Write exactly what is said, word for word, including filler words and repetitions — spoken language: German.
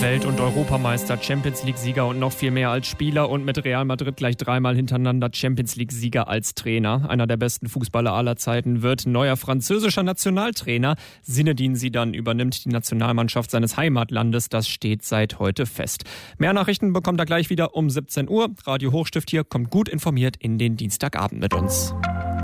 Welt- und Europameister, Champions-League-Sieger und noch viel mehr als Spieler und mit Real Madrid gleich dreimal hintereinander Champions-League-Sieger als Trainer. Einer der besten Fußballer aller Zeiten wird neuer französischer Nationaltrainer. Zinedine Zidane übernimmt die Nationalmannschaft seines Heimatlandes. Das steht seit heute fest. Mehr Nachrichten bekommt er gleich wieder um siebzehn Uhr. Radio Hochstift hier kommt gut informiert in den Dienstagabend mit uns.